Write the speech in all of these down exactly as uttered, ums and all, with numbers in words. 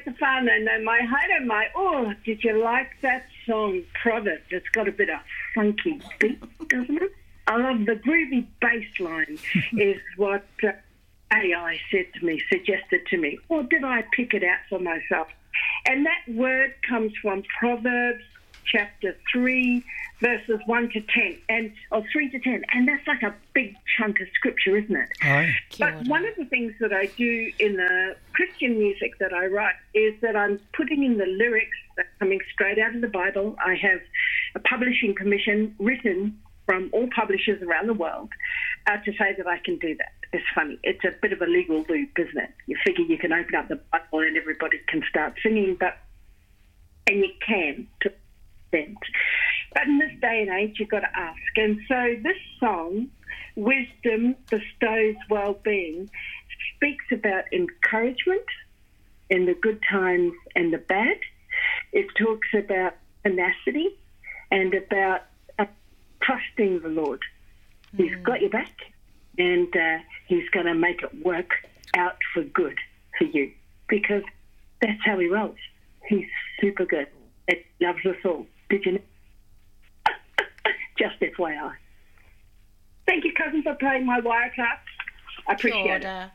te whānau, my haere mai. Oh, did you like that song, Proverbs? It's got a bit of funky beat, doesn't it? I love the groovy bass line is what uh, A I said to me, suggested to me. Or did I pick it out for myself? And that word comes from Proverbs chapter three, verses one to ten, and or three to ten, and that's like a big chunk of scripture, isn't it? Aye. But one of the things that I do in the Christian music that I write is that I'm putting in the lyrics that are coming straight out of the Bible. I have a publishing permission written from all publishers around the world uh, to say that I can do that. It's funny. It's a bit of a legal loop, isn't it? You figure you can open up the Bible and everybody can start singing, but and you can to extent. But in this day and age, you've got to ask. And so this song, Wisdom Bestows Well-Being, speaks about encouragement in the good times and the bad. It talks about tenacity and about uh, trusting the Lord. Mm. He's got your back, and uh, he's going to make it work out for good for you, because that's how he rolls. He's super good. It loves us all. Did you know? Just F Y I. Thank you, cousin, for playing my wire cards. I appreciate order.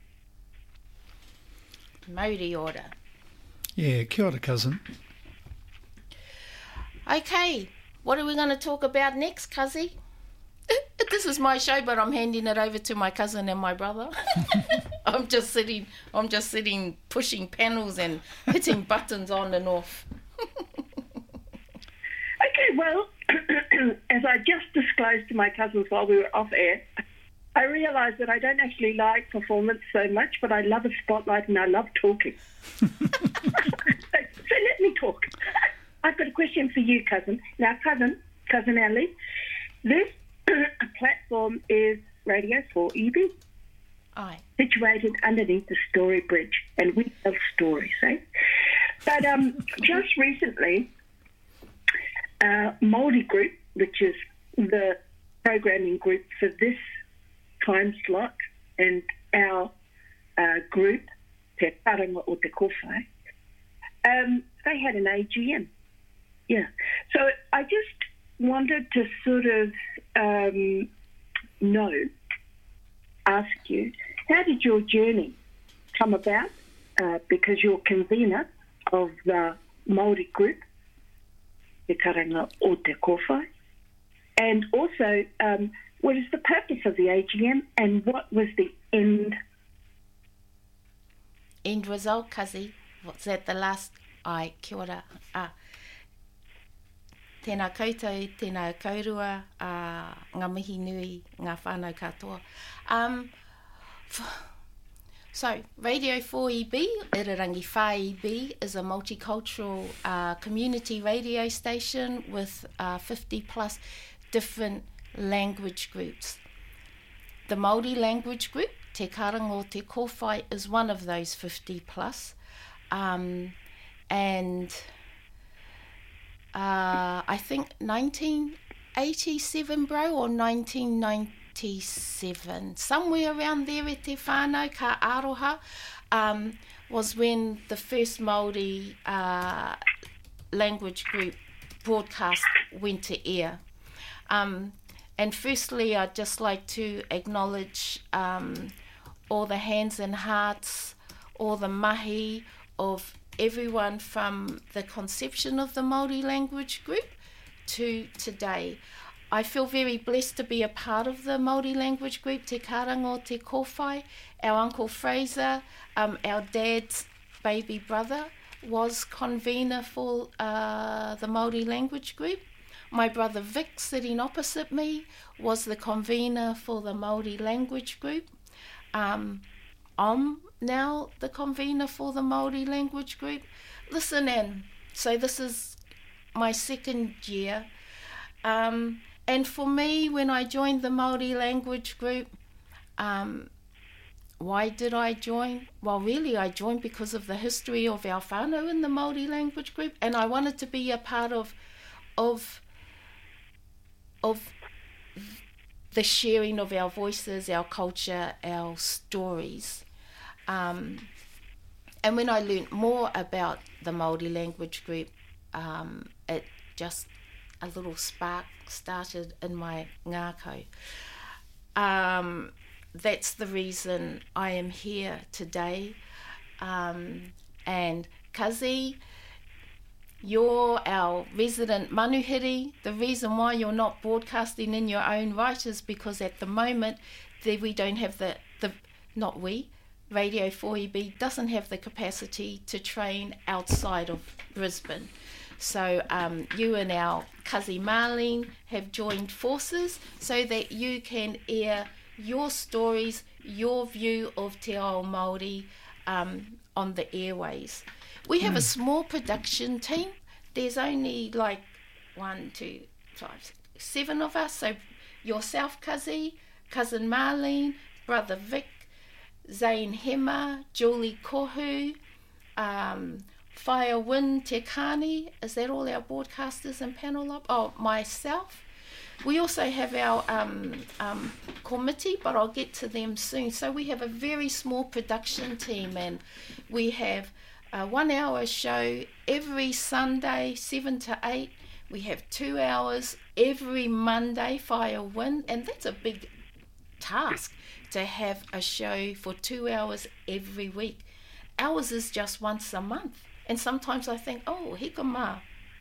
it. Mauri order. Yeah, kia ora, cousin. Okay, what are we going to talk about next, Cuzzy? This is my show, but I'm handing it over to my cousin and my brother. I'm just sitting, I'm just sitting, pushing panels and hitting buttons on and off. Okay, well, as I just disclosed to my cousins while we were off air, I realised that I don't actually like performance so much, but I love a spotlight and I love talking. so, so let me talk. I've got a question for you, cousin. Now, cousin, cousin Ellie, this platform is Radio four E B. Aye. Situated underneath the Story Bridge, and we tell stories, eh? But um, just recently, uh, Māori Group, which is the programming group for this time slot, and our uh, group, Te Tauranga o Te Kōwhai, um, they had an A G M. Yeah. So I just wanted to sort of um, know, ask you, how did your journey come about? Uh, because you're convener of the Māori group, Te Tauranga o Te Kōwhai, and also um, what is the purpose of the A G M and what was the end? End result, Cuzzy. What's that, the last? Ai, kia ora. Ah. Tēnā koutou, tēnā kaurua, uh, ngā mihi nui, ngā whānau katoa. Um, so, Radio four E B, Irarangi five E B, is a multicultural uh, community radio station with uh, fifty plus different language groups. The Māori language group, Te Karanga o Te Kōwhai, is one of those fifty plus. Um, and uh, I think nineteen eighty-seven, bro, or nineteen ninety-seven, somewhere around there e te whānau, ka aroha, um, was when the first Māori uh, language group broadcast went to air. Um, and firstly, I'd just like to acknowledge um, all the hands and hearts, all the mahi of everyone from the conception of the Māori language group to today. I feel very blessed to be a part of the Māori language group, Te Karanga o Te Kōwhai. Our Uncle Fraser, um, our dad's baby brother, was convener for uh, the Māori language group. My brother Vic, sitting opposite me, was the convener for the Māori language group. Um, I'm now the convener for the Māori language group. Listen, Anne, so this is my second year. Um, and for me, when I joined the Māori language group, um, why did I join? Well, really, I joined because of the history of our whānau in the Māori language group, and I wanted to be a part of of of the sharing of our voices, our culture, our stories. Um, and when I learnt more about the Māori language group, um, it just, a little spark started in my ngākau. Um, that's the reason I am here today. Um, and Kazi, you're our resident manuhiri. The reason why you're not broadcasting in your own right is because at the moment there we don't have the, the not we, Radio four E B doesn't have the capacity to train outside of Brisbane. So um, you and our Kazi Marlene have joined forces so that you can air your stories, your view of Te Ao Māori um, on the airways. We have mm. a small production team. There's only like one, two, five, six, seven of us. So yourself, Kazi, cousin Marlene, brother Vic, Zane Hema, Julie Kohu, um, Whaia Win Te Kāni. Is that all our broadcasters and panel up? Oh, myself. We also have our um, um, committee, but I'll get to them soon. So we have a very small production team, and we have a one-hour show every Sunday, seven to eight. We have two hours every Monday, Whaia Win, and that's a big task to have a show for two hours every week. Ours is just once a month, and sometimes I think, oh, hikama,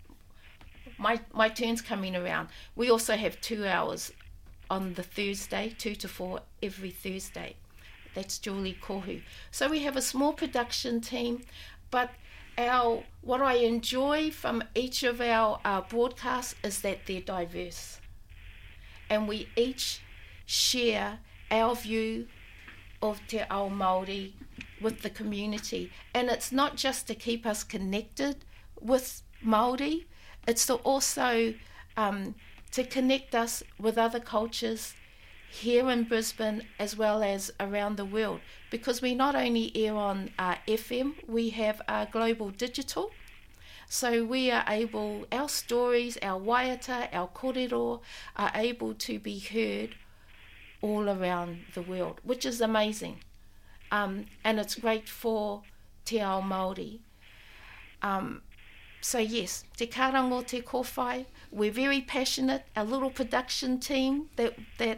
my my turn's coming around. We also have two hours on the Thursday, two to four every Thursday. That's Julie Kohu. So we have a small production team, but our what I enjoy from each of our uh, broadcasts is that they're diverse, and we each share our view of Te Ao Māori with the community. And it's not just to keep us connected with Māori, it's to also um, to connect us with other cultures here in Brisbane as well as around the world, because we not only air on uh, F M, we have uh, global digital. So we are able, our stories, our waiata, our kōrero are able to be heard all around the world, which is amazing. Um, and it's great for Te Ao Māori. Um, so yes, Te Kārango Te Kōwhai, we're very passionate. Our little production team that that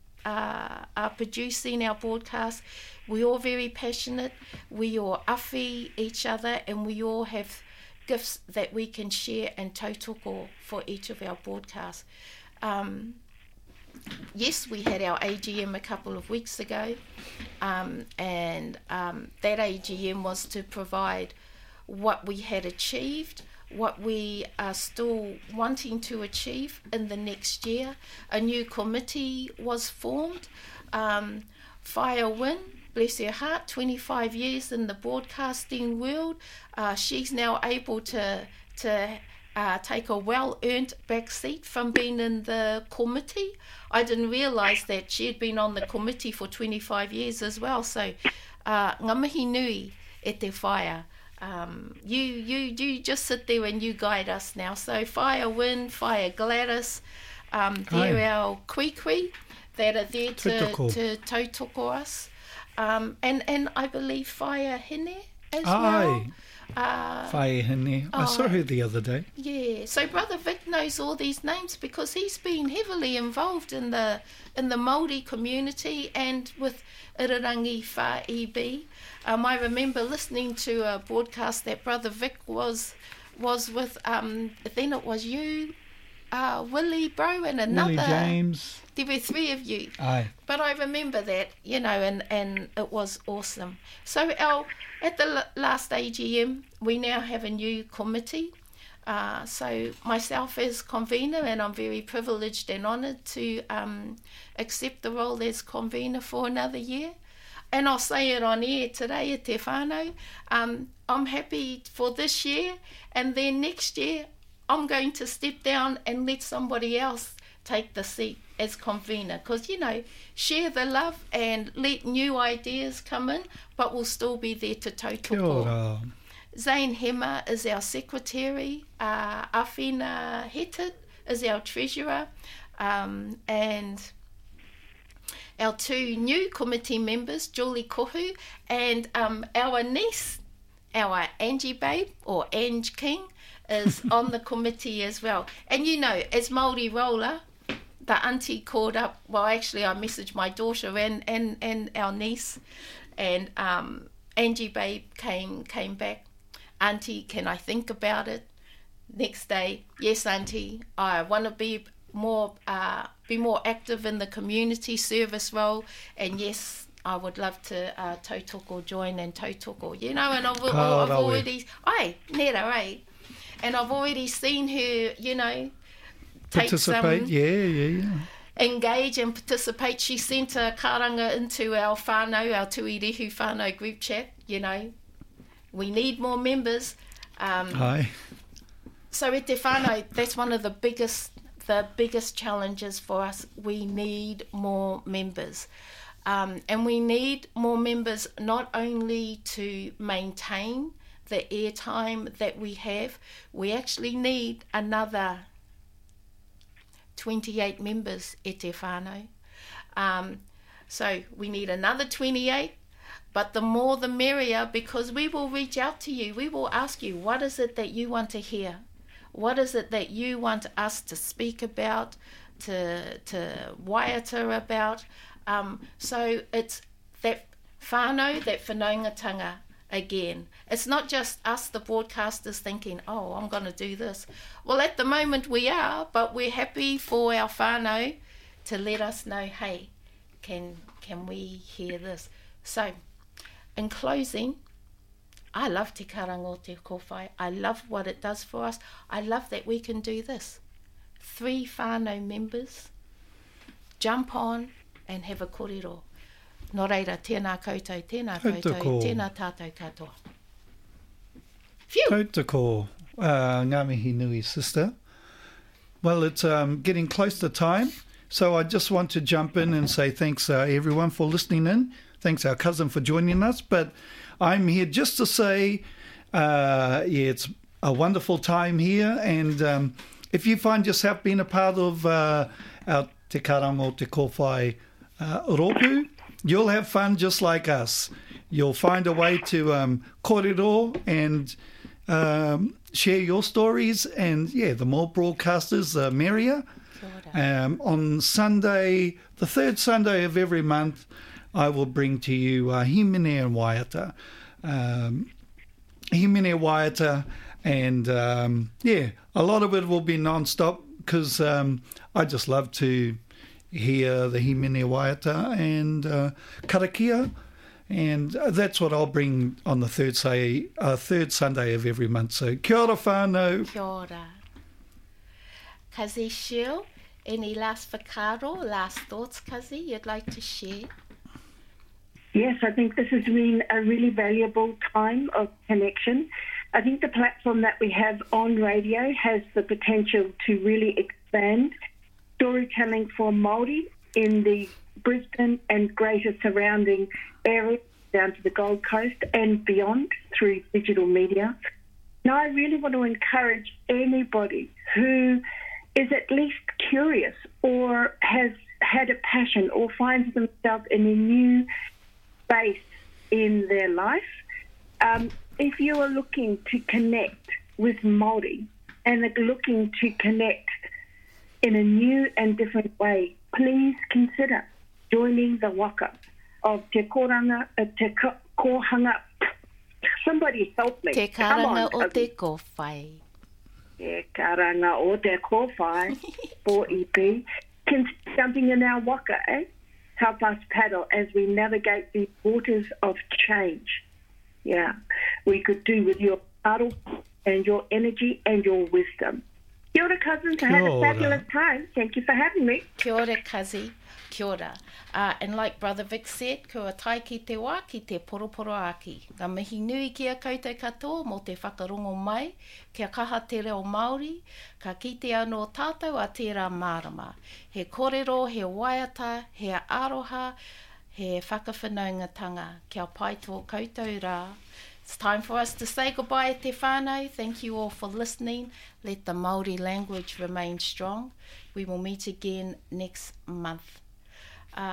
uh, are producing our broadcast, we're all very passionate. We all awhi each other, and we all have gifts that we can share and tautoko for each of our broadcasts. Um, Yes, we had our A G M a couple of weeks ago, um, and um, that A G M was to provide what we had achieved, what we are still wanting to achieve in the next year. A new committee was formed. Um, Whaia Win, bless her heart, twenty-five years in the broadcasting world. Uh, she's now able to to Uh, take a well-earned back seat from being in the committee. I didn't realise that she had been on the committee for twenty-five years as well. So, uh, ngā mihi nui e te whaia. Um, you, you, you just sit there and you guide us now. So, Whaia Win, Whaia Gladys, um, they're Aye. Our kuikui that are there to, Tautoko. to tautoko us. Um, and, and I believe Whaia Hine as Aye. well. Uh, Whaia Hine. I oh, saw her the other day. Yeah, so Brother Vic knows all these names because he's been heavily involved in the in the Māori community and with Irarangi four E B. Um, I remember listening to a broadcast that Brother Vic was was with. Um, then it was you, uh, Willie, bro, and another. Willie James. There were three of you. Aye. But I remember that, you know, and, and it was awesome. So our at the l- last A G M, we now have a new committee. Uh, so myself as convener, and I'm very privileged and honoured to um, accept the role as convener for another year. And I'll say it on air today at Te Whānau. Um, I'm happy for this year, and then next year I'm going to step down and let somebody else take the seat as convener, because, you know, share the love and let new ideas come in, but we'll still be there to tautoko. Kia ora. Zane Hema is our secretary, uh, Awhina Hetit is our treasurer, um, and our two new committee members, Julie Kohu and um, our niece, our Angie Babe, or Ange King, is on the committee as well. And you know, as Māori roller, the auntie called up, well, actually I messaged my daughter and, and, and our niece, and um, Angie Babe came came back. Auntie, can I think about it? Next day, yes, Auntie, I want to be more uh, be more active in the community service role, and yes, I would love to uh, tautoko join and tautoko, you know, and I've, Oh, I've rawe. already, ai, nera, eh? And I've already seen her, you know, take Participate, some, yeah, yeah, yeah. engage and participate. She sent a karanga into our whānau, our tuirehu whānau group chat, you know, we need more members. Um, Aye. so e te whānau, that's one of the biggest, the biggest challenges for us. We need more members. Um, and we need more members not only to maintain the airtime that we have, we actually need another twenty-eight members e te whānau. Um, so we need another twenty-eight, but the more the merrier, because we will reach out to you. We will ask you, what is it that you want to hear? What is it that you want us to speak about, to, to waiata about? Um, so it's that whānau, that whanaungatanga again. It's not just us, the broadcasters, thinking, oh, I'm going to do this. Well, at the moment we are, but we're happy for our whānau to let us know, hey, can can we hear this? So, in closing, I love Te Karanga o Te Kōwhai. I love what it does for us. I love that we can do this. Three whānau members, jump on and have a kōrero. Nō reira, tēnā koutou, tēnā koutou, Tautoko. tēnā tātou katoa. Phew! Tautoko, uh, ngā mihi nui, sister. Well, it's um, getting close to time, so I just want to jump in and say thanks, uh, everyone, for listening in. Thanks, our cousin, for joining us. But I'm here just to say, uh, yeah, it's a wonderful time here. And um, if you find yourself being a part of uh, our Te Karanga o Te Kōwhai uh, Roku, you'll have fun just like us. You'll find a way to um, kōrero and um, share your stories. And, yeah, the more broadcasters, the merrier. Kia ora. Um, on Sunday, the third Sunday of every month, I will bring to you uh, Himene and Waiata. Um, Himene Waiata, and, um, yeah, a lot of it will be non-stop because um, I just love to hear the Himene Waiata and uh, karakia, and that's what I'll bring on the third, say, uh, third Sunday of every month. So kia ora whānau. Kia ora. Kazi Shiel, any last whakaro, last thoughts, Kazi, you'd like to share? Yes, I think this has been a really valuable time of connection. I think the platform that we have on radio has the potential to really expand storytelling for Māori in the Brisbane and greater surrounding areas down to the Gold Coast and beyond through digital media. Now, I really want to encourage anybody who is at least curious or has had a passion or finds themselves in a new space in their life. Um, if you are looking to connect with Māori and are looking to connect in a new and different way, please consider joining the waka of Te Koranga, uh, Te Ko- Kohanga. Somebody help me. Te Come karanga on, o cousin. te kōwhai. Te Karanga o Te Kōwhai for E P. Consider jumping in our waka, eh? Help us paddle as we navigate the waters of change. Yeah, we could do with your paddle and your energy and your wisdom. Kia ora, cousins. I had Kia a ora. fabulous time. Thank you for having me. Kia ora, Kazi. Kia ora. Uh, and like Brother Vic said, kua tai ki te wā ki te poroporo aki. Ka mihi nui ki a koutou katoa mō te whakarongo mai, kia kaha te reo Māori, ka kite anō tātou a tērā mārama. He kōrero, he waiata, he aroha, he whakawhanaungatanga. Kia pai tō koutou rā. It's time for us to say goodbye te whānau. Thank you all for listening. Let the Māori language remain strong. We will meet again next month. Uh,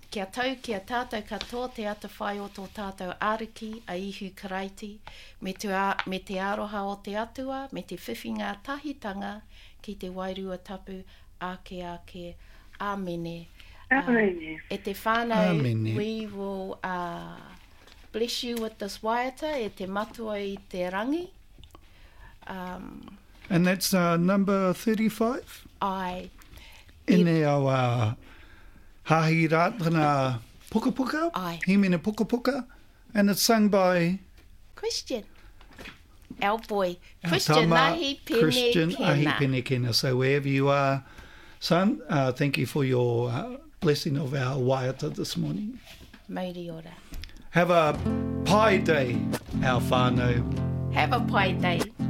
Kia tau, kia tātou katoa te ata whai o tō tātou ariki, a ihu karaiti, me te, a, me te aroha o te atua, me te whiwhinga tahitanga, ki te wairua tapu, ake ake, āmene. Āmene. Uh, e te whānau, Āmene. we will uh, bless you with this waiata, e te matua i te rangi. Um, And that's uh, number thirty-five? ai, Ine au uh, hahi rātana puka puka, Ai. himene puka puka, and it's sung by Christian. Our boy, our Christian tama, Ahi Pene Christian Ahi Kena. Pene Kena. So wherever you are, son, uh, thank you for your uh, blessing of our waiata this morning. Mauri ora. Have a pie day, our whānau. Have a pai day.